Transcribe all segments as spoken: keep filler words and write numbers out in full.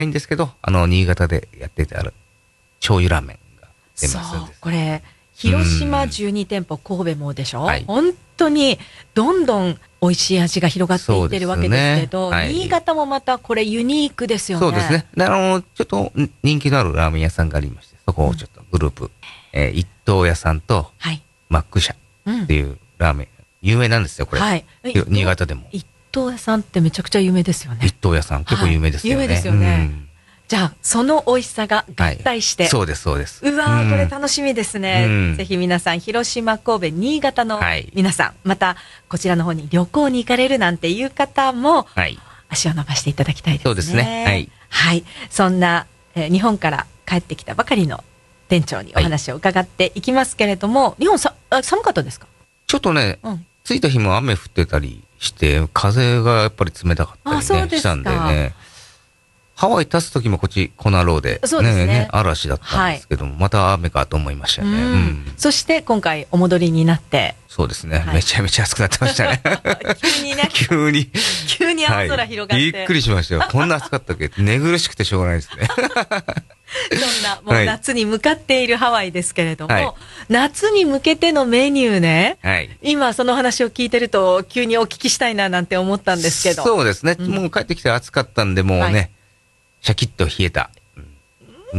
いんですけど、あの、新潟でやっててある醤油ラーメンが出ますんそうです。 これ広島じゅうにてんぽ、神戸もでしょ、 はい、 本当にどんどん美味しい味が広がっていってるわけですけど、 ねはい、 新潟もまたこれユニークですよね。 そうですね。あの、ちょっと人気のあるラーメン屋さんがありまして、そこをちょっとグループ、うん、えー、一等屋さんと、はい、マック社っていうラーメン、うん、有名なんですよ、これ。はい、新潟でも。 一等屋さんってめちゃくちゃ有名ですよね。 一等屋さん、結構有名ですよね。 はい、有名ですよね。うんじゃあその美味しさが合体して、はい、 そうですそうです。 うわー、うん、これ楽しみですね、うん、ぜひ皆さん広島神戸新潟の皆さん、はい、またこちらの方に旅行に行かれるなんていう方も、はい、足を伸ばしていただきたいですね。 そうですね、はい、 はい、そんな、えー、日本から帰ってきたばかりの店長にお話を伺っていきますけれども、はい、日本さ寒かったですか？ ちょっとね、うん、着いた日も雨降ってたりして風がやっぱり冷たかったり、ね、したんでね。ハワイ立つ時もこっちコナローで、 そうですね、 ね、嵐だったんですけども、はい、また雨かと思いましたよね、うんうん、 そして今回お戻りになってそうですね、はい、めちゃめちゃ暑くなってましたね急にね急に急に青空広がって、 はい、びっくりしましたよこんな暑かったっけ寝苦しくてしょうがないですねそんなもう夏に向かっているハワイですけれども、はい、夏に向けてのメニューね、はい、今その話を聞いてると急にお聞きしたいななんて思ったんですけどそうですね、うん、もう帰ってきて暑かったんでもうね、はいシャキッと冷えた、うん、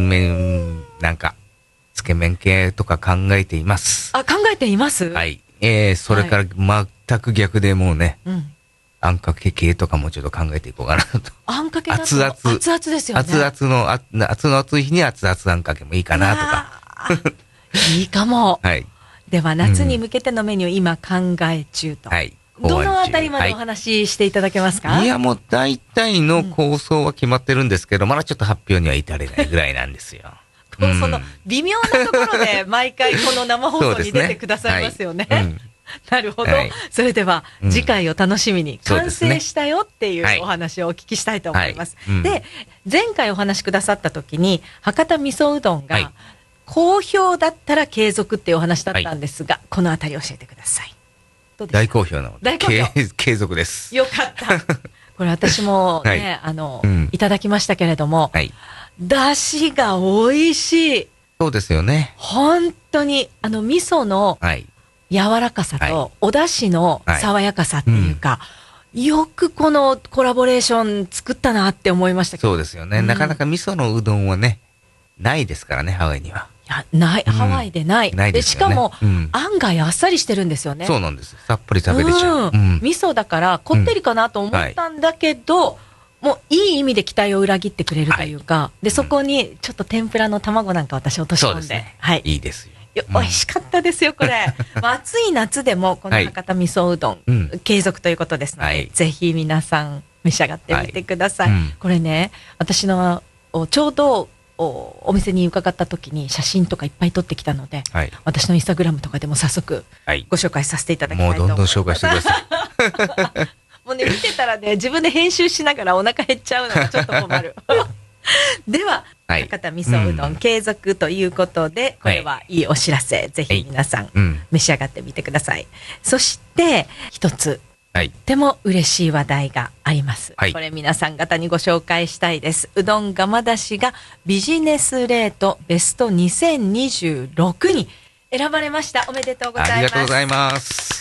なんかつけ麺系とか考えています。 あ、考えています。 はい。えー、それから全く逆でもうね、はい、あんかけ系とかもちょっと考えていこうかなと。 あんかけだと熱々 熱々ですよね。 熱々のあ熱の熱い日に熱々あんかけもいいかなとか。 いいかも。 はい。 では夏に向けてのメニュー、うん、今考え中と。はい。どのあたりまでお話ししていただけますか？ はい、いやもう大体の構想は決まってるんですけど、うん、まだちょっと発表には至れないぐらいなんですよ。 うん、その微妙なところで毎回この生放送に出てくださいますよね。はいうん、なるほど、はい。それでは次回を楽しみに、うん、完成したよっていうお話をお聞きしたいと思います。はいはいうん、で、前回お話しくださった時に博多味噌うどんが好評だったら継続っていうお話だったんですが、このあたり教えてください。 大好評なので継続です。 よかったこれ私もね、はい、あの、うん、いただきましたけれども、はい、だしが美味しい。 そうですよね。 本当にあの味噌の柔らかさと、はい、お出汁の爽やかさっていうか、はいうん、よくこのコラボレーション作ったなって思いましたけど。 そうですよね、うん、なかなか味噌のうどんはねないですからねハワイには。 いやない、うん、ハワイでない。ないですよね。でしかも、うん、案外あっさりしてるんですよね。 そうなんです。さっぱり食べれちゃう。うんうん、味噌だからこってりかなと思ったんだけど、うんはい、もういい意味で期待を裏切ってくれるというか、はい、でそこにちょっと天ぷらの卵なんか私落とし込んで、そうですね、 はい、いいですよ。 よ美味しかったですよこれ。暑い夏でもこの博多味噌うどん、はい、継続ということですので、はい、ぜひ皆さん召し上がってみてください。はいうん、これね私のちょうどお, お店に伺った時に写真とかいっぱい撮ってきたので、はい、私のインスタグラムとかでも早速ご紹介させていただきたいと思います。 もうどんどん紹介してください。 もうね見てたらね自分で編集しながらお腹減っちゃうのがちょっと困る。では、はい、博多味噌うどん継続ということで、これはいいお知らせ、はい、ぜひ皆さん、はい、召し上がってみてください。そして一つ。はい、とても嬉しい話題があります、はい、これ皆さん方にご紹介したいです。うどん釜出しがビジネスレートベストにせんにじゅうろくに選ばれました。おめでとうございます。 ありがとうございます。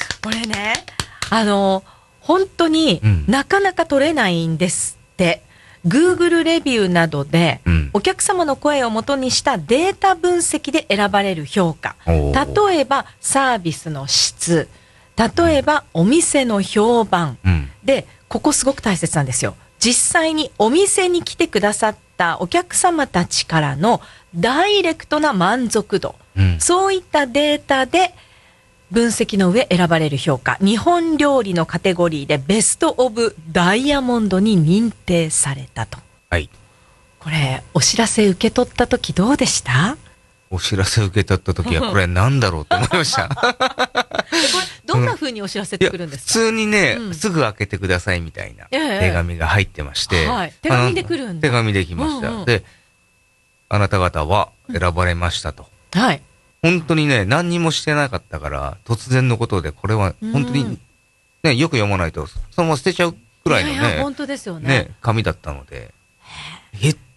これねあの本当になかなか取れないんですって、うん、Google レビューなどで、うん、お客様の声をもとにしたデータ分析で選ばれる評価、例えばサービスの質、例えばお店の評判、うん、でここすごく大切なんですよ。実際にお店に来てくださったお客様たちからのダイレクトな満足度、うん、そういったデータで分析の上選ばれる評価、日本料理のカテゴリーでベストオブダイヤモンドに認定されたと。はい、これお知らせ受け取った時どうでした？ お知らせ受け取った時はこれなんだろうと思いました。 どんな風にお知らせてくるんですか？ 普通にね、うん、すぐ開けてくださいみたいな手紙が入ってまして、 はい、手紙で来るんだ。 手紙で来ました、うんうん、であなた方は選ばれましたと、うん、はい本当にね何にもしてなかったから突然のことでこれは本当に、ね、よく読まないとそのまま捨てちゃうくらいのね、いやいや本当ですよ ね, ね紙だったのでえっ